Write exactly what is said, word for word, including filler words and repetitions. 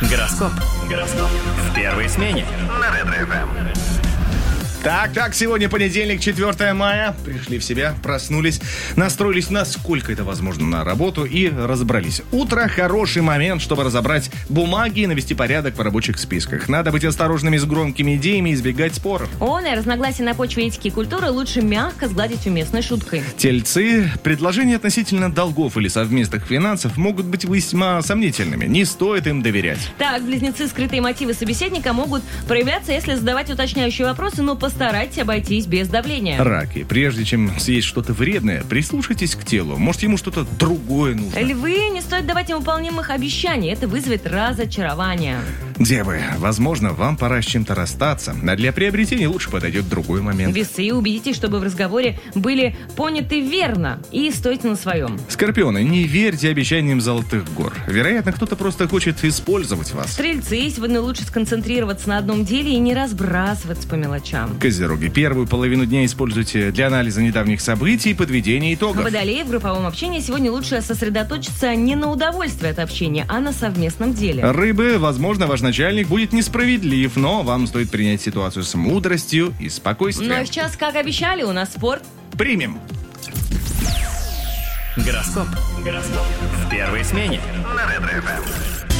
Гороскоп. Гороскоп. В первой смене. На Ретро-ФМ. Так, так, сегодня понедельник, четвёртое мая. Пришли в себя, проснулись, настроились, насколько это возможно, на работу и разобрались. Утро – хороший момент, чтобы разобрать бумаги и навести порядок в рабочих списках. Надо быть осторожными с громкими идеями и избегать споров. Он и разногласия на почве этики и культуры лучше мягко сгладить уместной шуткой. Тельцы, предложения относительно долгов или совместных финансов могут быть весьма сомнительными. Не стоит им доверять. Так, близнецы, скрытые мотивы собеседника могут проявляться, если задавать уточняющие вопросы, но постарайтесь обойтись без давления. Раки, прежде чем съесть что-то вредное, прислушайтесь к телу. Может, ему что-то другое нужно. Львы, не стоит давать невыполнимых обещаний. Это вызовет разочарование. Девы, возможно, вам пора с чем-то расстаться, а для приобретения лучше подойдет другой момент. Весы, убедитесь, чтобы в разговоре были поняты верно и стойте на своем. Скорпионы, не верьте обещаниям золотых гор. Вероятно, кто-то просто хочет использовать вас. Стрельцы, сегодня лучше сконцентрироваться на одном деле и не разбрасываться по мелочам. Козероги, первую половину дня используйте для анализа недавних событий и подведения итогов. Водолеи, в групповом общении сегодня лучше сосредоточиться не на удовольствии от общения, а на совместном деле. Рыбы, возможно, ваш начальник будет несправедлив, но вам стоит принять ситуацию с мудростью и спокойствием. Ну а сейчас, как обещали, у нас спорт. Примем. Гороскоп. Гороскоп. В первой смене. На Ретро-ФМ.